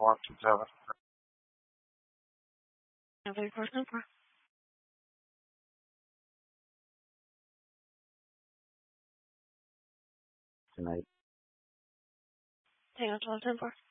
427. Another course number. Tonight. Hang on, 12 10 4.